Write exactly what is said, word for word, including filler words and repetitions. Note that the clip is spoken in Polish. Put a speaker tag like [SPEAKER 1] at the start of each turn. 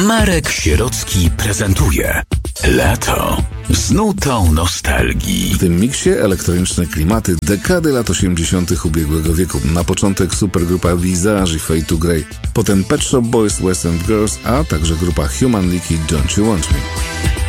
[SPEAKER 1] Marek Sierocki prezentuje Lato z nutą nostalgii.
[SPEAKER 2] W tym miksie elektroniczne klimaty dekady lat osiemdziesiątych ubiegłego wieku. Na początek supergrupa Visage i Fade to Grey, potem Pet Shop Boys, West End Girls, a także grupa Human League i Don't You Want Me.